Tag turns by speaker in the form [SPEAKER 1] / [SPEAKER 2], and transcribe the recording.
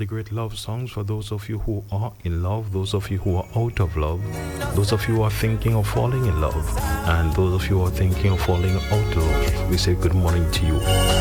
[SPEAKER 1] the great love songs for those of you who are in love, those of you who are out of love, those of you who are thinking of falling in love, and those of you who are thinking of falling out of love. We say good morning to you.